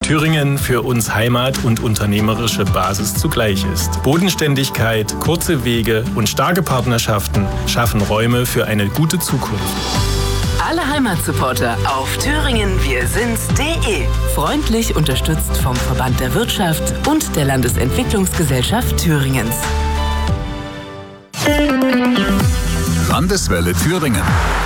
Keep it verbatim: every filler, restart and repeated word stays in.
Thüringen für uns Heimat und unternehmerische Basis zugleich ist. Bodenständigkeit, kurze Wege und starke Partnerschaften schaffen Räume für eine gute Zukunft. Alle Heimatsupporter auf thüringen wir sind's punkt de. Freundlich unterstützt vom Verband der Wirtschaft und der Landesentwicklungsgesellschaft Thüringens. Landeswelle Thüringen.